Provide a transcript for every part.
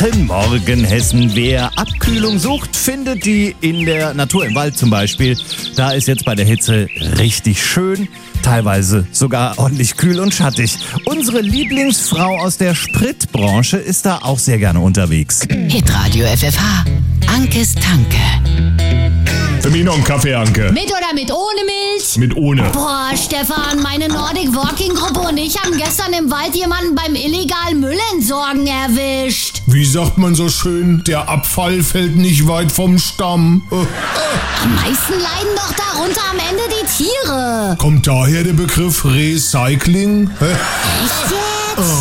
Guten Morgen, Hessen. Wer Abkühlung sucht, findet die in der Natur, im Wald zum Beispiel. Da ist jetzt bei der Hitze richtig schön, teilweise sogar ordentlich kühl und schattig. Unsere Lieblingsfrau aus der Spritbranche ist da auch sehr gerne unterwegs. Hitradio FFH, Ankes Tanke. Für mich noch einen Kaffee, Anke. Mit oder mit ohne Milch? Mit ohne. Boah, Stefan, meine Nordic Walking Gruppe und ich haben gestern im Wald jemanden beim illegalen Müllentsorgen erwischt. Wie sagt man so schön, der Abfall fällt nicht weit vom Stamm. Am meisten leiden doch darunter am Ende die Tiere. Kommt daher der Begriff Recycling? Echt jetzt?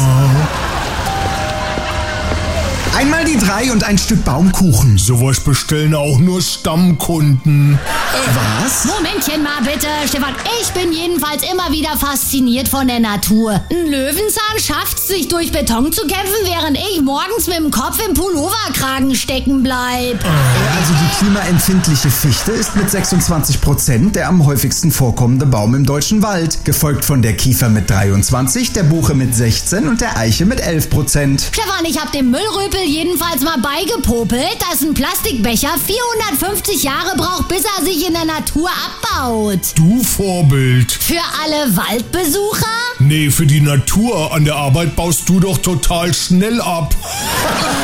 Einmal die 3 und ein Stück Baumkuchen. Sowas bestellen auch nur Stammkunden. Was? Momentchen mal bitte, Stefan. Ich bin jedenfalls immer wieder fasziniert von der Natur. Ein Löwenzahn schafft's, sich durch Beton zu kämpfen, während ich morgens mit dem Kopf im Pulloverkragen stecken bleib. Also die klimaempfindliche Fichte ist mit 26% der am häufigsten vorkommende Baum im deutschen Wald. Gefolgt von der Kiefer mit 23%, der Buche mit 16% und der Eiche mit 11%. Stefan, ich hab dem Müllrüpel jedenfalls mal beigepopelt, dass ein Plastikbecher 450 Jahre braucht, bis er sich in der Natur abbaut. Du Vorbild. Für alle Waldbesucher? Nee, für die Natur. An der Arbeit baust du doch total schnell ab.